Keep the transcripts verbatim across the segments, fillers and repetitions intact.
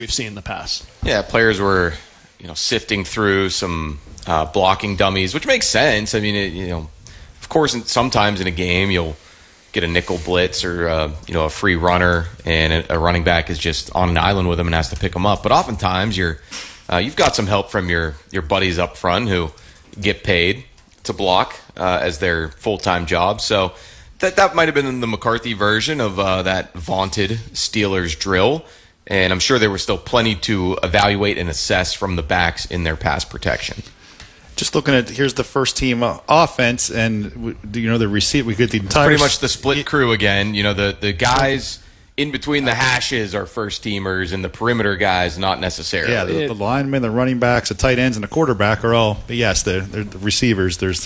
we've seen in the past. Yeah, players were, you know, sifting through some uh, blocking dummies, which makes sense. I mean, it, you know, of course, sometimes in a game you'll get a nickel blitz or uh, you know a free runner, and a, a running back is just on an island with him and has to pick him up. But oftentimes you're uh, you've got some help from your your buddies up front who get paid to block uh, as their full-time job. So that that might have been the McCarthy version of uh, that vaunted Steelers drill. And I'm sure there was still plenty to evaluate and assess from the backs in their pass protection. Just looking at, here's the first team uh, offense, and you know the receipt. We get the entire pretty much the split crew again. You know the the guys in between the hashes are first teamers, and the perimeter guys not necessarily. Yeah, the, the linemen, the running backs, the tight ends, and the quarterback are all. But yes, they're, they're the receivers. There's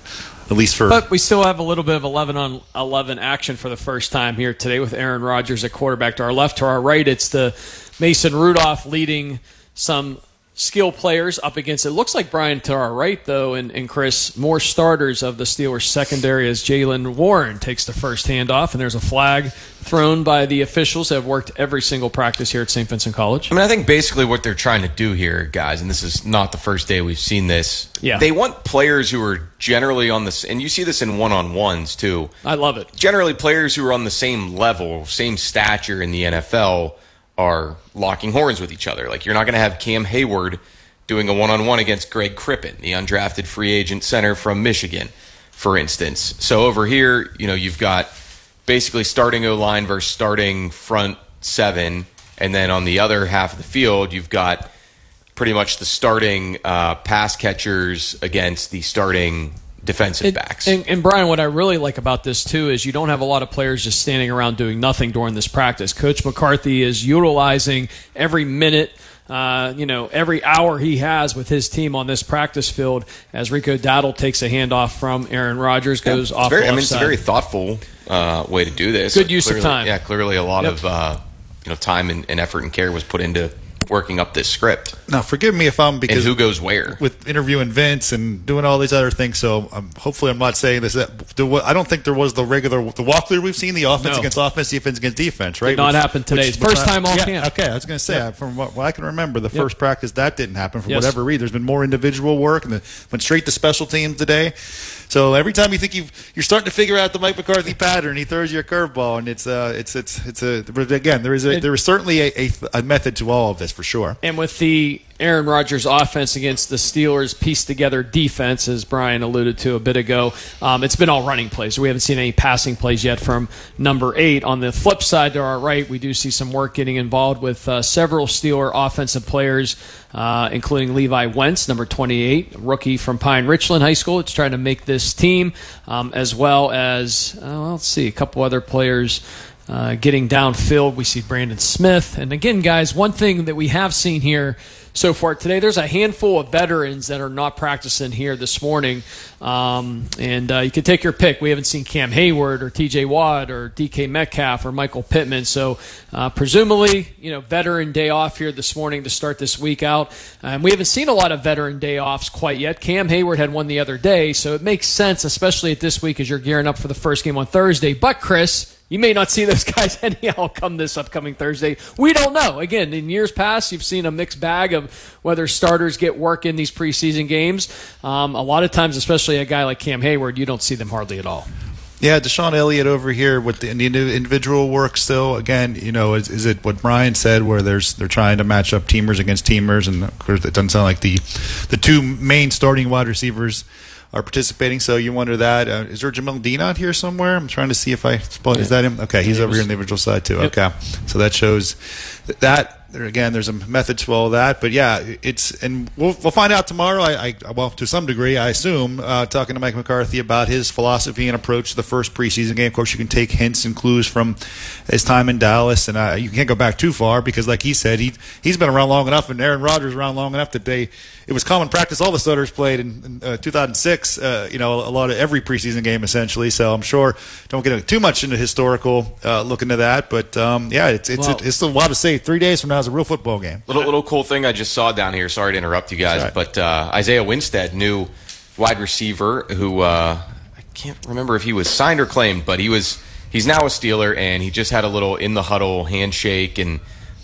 at least for. But we still have a little bit of eleven on eleven action for the first time here today with Aaron Rodgers at quarterback. To our left, to our right, it's the Mason Rudolph leading some skill players up against it. Looks like Brian to our right, though, and, and Chris, more starters of the Steelers secondary as Jaylen Warren takes the first handoff, and there's a flag thrown by the officials that have worked every single practice here at Saint Vincent College. I mean, I think basically what they're trying to do here, guys, and this is not the first day we've seen this, yeah. They want players who are generally on this, and you see this in one-on-ones too. I love it. Generally players who are on the same level, same stature in the N F L are locking horns with each other. Like, you're not going to have Cam Hayward doing a one-on-one against Greg Crippen, the undrafted free agent center from Michigan, for instance. So over here, you know, you've got basically starting O-line versus starting front seven, and then on the other half of the field, you've got pretty much the starting uh, pass catchers against the starting defensive and, backs. And, and Brian, what I really like about this too is you don't have a lot of players just standing around doing nothing during this practice. Coach McCarthy is utilizing every minute, uh, you know, every hour he has with his team on this practice field as Rico Dowdle takes a handoff from Aaron Rodgers, goes yeah, off very, the I mean, left it's side. a very thoughtful uh, way to do this. Good use clearly, of time. Yeah, clearly a lot yep. of uh, you know time and, and effort and care was put into working up this script. Now, forgive me if I'm because and who goes where with interviewing Vince and doing all these other things. So um, hopefully, I'm not saying this. That there was, I don't think there was the regular the walkthrough we've seen. The offense no. against offense, defense against defense, right? Did not which, happen today. Which, First which, time all yeah, camp. Okay, I was going to say yep. from what, what I can remember, the yep. first practice that didn't happen for yes. whatever reason. There's been more individual work, and the, went straight to special teams today. So every time you think you've, you're starting to figure out the Mike McCarthy pattern, he throws you a curveball, and it's uh, it's it's it's a. But again, there is a, there is certainly a, a, a method to all of this for sure. And with the Aaron Rodgers offense against the Steelers pieced together defense, as Brian alluded to a bit ago, um, it's been all running plays. We haven't seen any passing plays yet from number eight. On the flip side to our right, we do see some work getting involved with uh, several Steeler offensive players, uh, including Levi Wentz, number twenty-eight, rookie from Pine Richland High School. It's trying to make this team, um, as well as, uh, well, let's see, a couple other players uh, getting downfield. We see Brandon Smith. And again, guys, one thing that we have seen here so far today, there's a handful of veterans that are not practicing here this morning, um, and uh, you can take your pick. We haven't seen Cam Hayward or T J Watt or D K Metcalf or Michael Pittman, so uh, presumably, you know, veteran day off here this morning to start this week out. And we haven't seen a lot of veteran day offs quite yet. Cam Hayward had one the other day, so it makes sense, especially at this week as you're gearing up for the first game on Thursday. But Chris, you may not see those guys anyhow come this upcoming Thursday. We don't know. Again, in years past, you've seen a mixed bag of whether starters get work in these preseason games. Um, a lot of times, especially a guy like Cam Hayward, you don't see them hardly at all. Yeah, Deshaun Elliott over here with the, the individual work still. Again, you know, is, is it what Brian said where there's they're trying to match up teamers against teamers, and of course it doesn't sound like the the two main starting wide receivers are participating, so you wonder that. Uh, is there Jamel Dean out here somewhere? I'm trying to see if I spot. Is that him? Okay, he's over here on the individual side too. Yep. Okay, so that shows that. There, again, there's a method to all that, but yeah, it's and we'll we'll find out tomorrow. I, I well, to some degree, I assume, uh, talking to Mike McCarthy about his philosophy and approach to the first preseason game. Of course, you can take hints and clues from his time in Dallas, and uh, you can't go back too far because, like he said, he he's been around long enough, and Aaron Rodgers around long enough that they it was common practice. All the starters played in, in uh, two thousand six. Uh, you know, a lot of every preseason game essentially. So I'm sure don't get too much into historical uh, look into that, but um, yeah, it's it's well, it's still a lot to say. Three days from now is a real football game. Little little cool thing I just saw down here. Sorry to interrupt you guys, right. but uh, Isaiah Winstead, new wide receiver, who uh, I can't remember if he was signed or claimed, but he was he's now a Steeler, and he just had a little in the huddle handshake and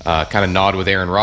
uh, kind of nod with Aaron Rodgers.